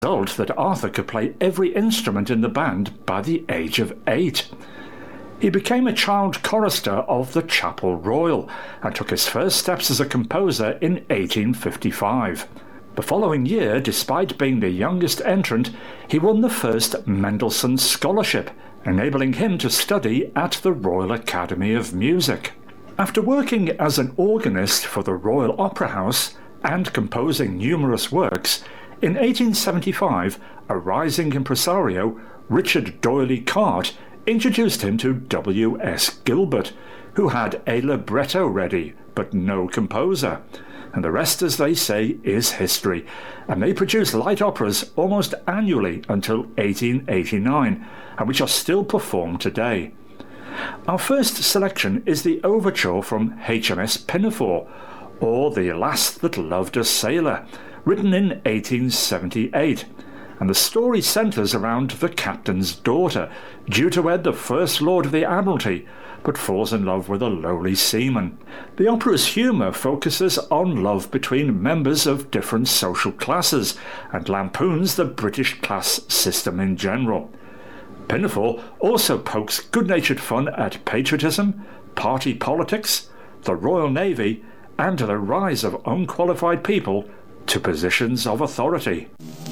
result that Arthur could play every instrument in the band by the age of 8. He became a child chorister of the Chapel Royal and took his first steps as a composer in 1855. The following year, despite being the youngest entrant, he won the first Mendelssohn Scholarship, enabling him to study at the Royal Academy of Music. After working as an organist for the Royal Opera House and composing numerous works, in 1875 a rising impresario, Richard D'Oyly Carte, introduced him to W.S. Gilbert, who had a libretto ready but no composer. And the rest, as they say, is history, and they produced light operas almost annually until 1889, and which are still performed today. Our first selection is the overture from HMS Pinafore, or The Lass That Loved a Sailor, written in 1878, and the story centres around the captain's daughter, due to wed the First Lord of the Admiralty, but falls in love with a lowly seaman. The opera's humour focuses on love between members of different social classes and lampoons the British class system in general. Pinafore also pokes good-natured fun at patriotism, party politics, the Royal Navy, and the rise of unqualified people to positions of authority.